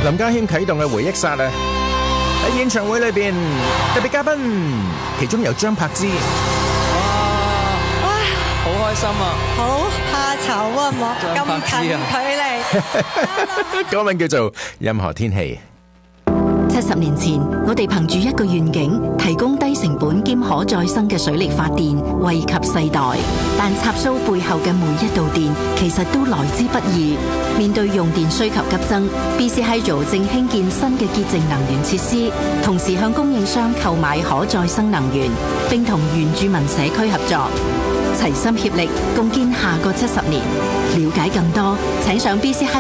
林家謙啟動嘅回憶殺啊！喺演唱會裏邊，特別嘉賓其中有張柏芝。 哇！好開心啊！ 好怕醜啊！莫咁近距離。 歌名叫做《任何天氣》。 70年前，我哋憑住一個願景，提供低成本兼可再生嘅水力發電，惠及世代。但插蘇背後嘅每一道電，其實都來之不易。面對用電需求急增 ，BC Hydro 正興建新嘅潔淨能源設施，同時向供應商購買可再生能源，並同原住民社區合作，齊心協力，共建下個70年。了解更多，請上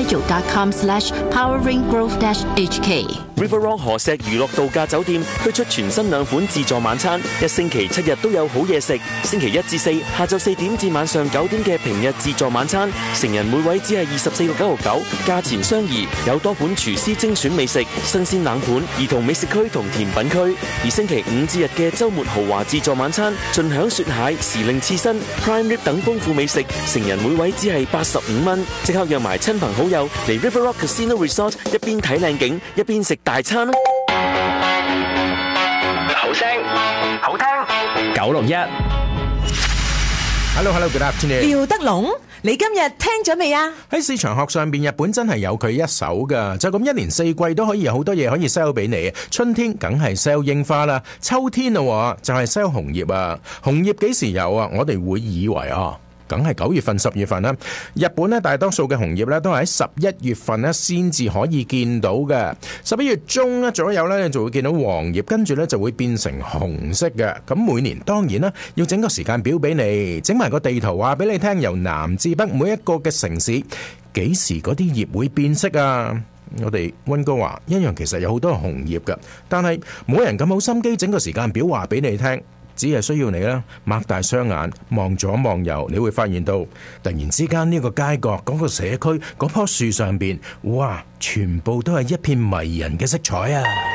bchydro.com/poweringgrowth-hk。River Rock 河石娛樂度假酒店推出全新2款自助晚餐，一星期7日都有好嘢食。星期1至4下晝4點至晚上9點嘅平日自助晚餐，成人每位只係24.99，價錢相宜，有多款廚師精選美食、新鮮冷盤、兒童美食區同甜品區。而星期5至日嘅週末豪華自助晚餐，盡享雪蟹、時令刺身、prime rib 等豐富美食，成人每位只係85蚊。即刻約埋親朋好友嚟 River Rock Casino Resort， 一邊睇靚景，一邊食大餐啦！ 好聲好聽961。 Hello，good afternoon。 廖德龍，你今日聽咗未啊？ 喺市場學上邊，日本真係有佢一手噶。就咁一年四季都可以有好多嘢可以 sell 俾你。春天梗係 sell 櫻花啦，秋天咯就係 sell 紅葉啊。紅葉幾時有啊？我哋會以為梗係9月份、10月份啦。日本咧大多數嘅紅葉咧都係喺11月份咧先至可以見到嘅。11月中咧左右咧就會見到黃葉，跟住咧就會變成紅色嘅。咁每年當然啦，要整個時間表俾你，整埋個地圖話俾你聽，由南至北每一個嘅城市幾時嗰啲葉會變色啊。我哋溫哥華一樣其實有好多紅葉㗎，但係冇人咁好心機整個時間表話俾你聽。只係需要你啦，擘大雙眼望左望右，你會發現到突然之間呢個街角嗰個社區嗰棵樹上邊，哇，全部都係一片迷人嘅色彩啊！